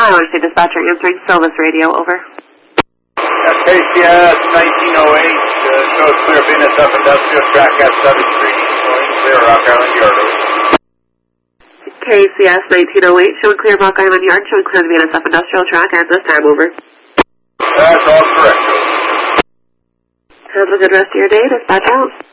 Island State Dispatcher answering Silvis Radio, over. KCS 1908, shows clear BNSF Industrial Track at 7th Street, showing clear Rock Island Yard. KCS 1908, showing clear Rock Island Yard, showing clear the BNSF Industrial Track at this time, over. That's all correct, over. Have a good rest of your day, dispatch out.